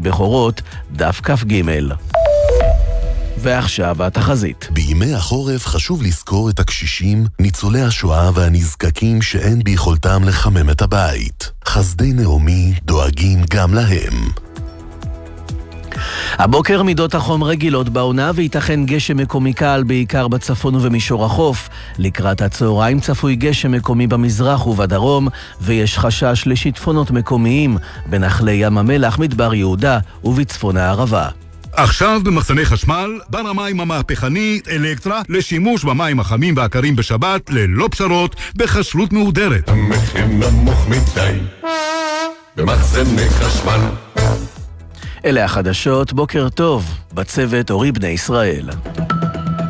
בכורות, דף כ"ג. ועכשיו התחזית. בימי החורף חשוב לזכור את הקשישים, ניצולי השואה והנזקקים שאין ביכולתם לחמם את הבית. חסדי נעמי דואגים גם להם. הבוקר מידות החום רגילות בעונה וייתכן גשם מקומי קל בעיקר בצפון ובמישור החוף. לקראת הצהריים צפוי גשם מקומי במזרח ובדרום, ויש חשש לשיטפונות מקומיים בנחלי ים המלח, מדבר יהודה ובצפון הערבה. עכשיו במחסני חשמל, בר המים המהפכני אלקטרה לשימוש במים החמים והקרים בשבת ללא פשרות בכשרות מהודרת. המחיר נמוך מדי במחסני חשמל. אלה החדשות, בוקר טוב, בצוות אורי בני ישראל.